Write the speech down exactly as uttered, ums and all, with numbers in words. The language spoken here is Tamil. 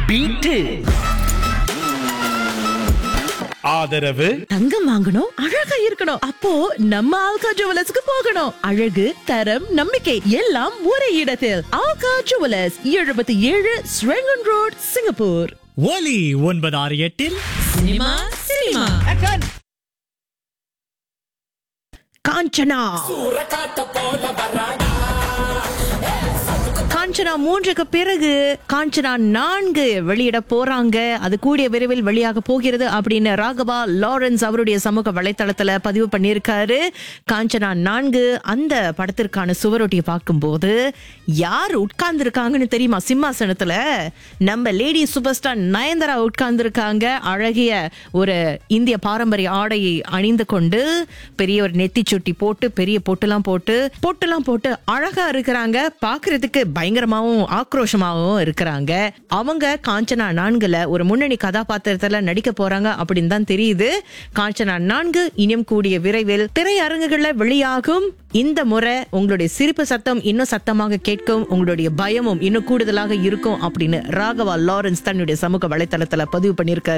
பீட்டு. ஆதரவு தங்கம் வாங்கணும், அழகா இருக்கணும். அப்போ நம்ம ஆல்கா ஜுவல்லர்ஸ்க்கு போகணும். அழகு, தரம், நம்பிக்கை எல்லாம் ஒரே இடத்தில். ஆல்கா ஜுவல்லர்ஸ், எழுபத்தி ஏழு ஸ்ரெங்கன் ரோட், சிங்கப்பூர். ஒலி ஒன்பது ஆறு எட்டில் சினிமா சினிமா காஞ்சனா காஞ்சனா மூன்றுக்கு பிறகு காஞ்சனா நான்கு வெளியிட போறாங்க. அது கூடிய விரைவில் வெளியாக போகிறது அப்படின்னு ராகவா லாரன்ஸ் அவருடைய சமூக வலைத்தளத்துல பதிவு பண்ணியிருக்காரு. காஞ்சனா நான்கு அந்த படத்திற்கான சுவரொட்டியை பார்க்கும்போது யார் உட்கார்ந்து இருக்காங்கன்னு தெரியுமா? சிம்மாசனத்துல நம்ம லேடி சூப்பர் ஸ்டார் நயன்தாரா உட்கார்ந்து இருக்காங்க. அழகிய ஒரு இந்திய பாரம்பரிய ஆடையை அணிந்து கொண்டு பெரிய ஒரு நெத்தி சுட்டி போட்டு பெரிய பொட்டுலாம் போட்டு பொட்டுலாம் போட்டு அழகா இருக்கிறாங்க. பாக்குறதுக்கு பயங்கரமாவும் ஆக்ரோஷமாவும் இருக்கிறாங்க. அவங்க காஞ்சனா நான்குல ஒரு முன்னணி கதாபாத்திரத்துல நடிக்க போறாங்க அப்படின்னு தான் தெரியுது. காஞ்சனா நான்கு இனியும் கூடிய விரைவில் திரையரங்குகள்ல வெளியாகும். இந்த முறை உங்களுடைய சிரிப்பு சத்தம் இன்னும் சத்தமாக கேட்கும், உங்களுடைய பயமும் இன்னும் கூடுதலாக இருக்கும் அப்படின்னு ராகவா லாரன்ஸ் தன்னுடைய சமூக வலைத்தளத்துல பதிவு பண்ணியிருக்காரு.